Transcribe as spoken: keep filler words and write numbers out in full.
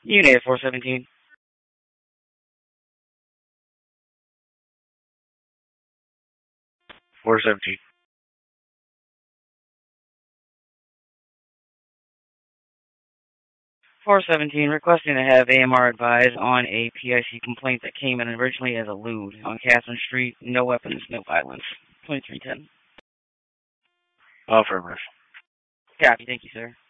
Unit four seventeen. four seventeen. four seventeen, requesting to have A M R advised on a P I C complaint that came in originally as a lewd on Catherine Street. No weapons, no violence. twenty-three ten. Affirmative. Copy, thank you, sir.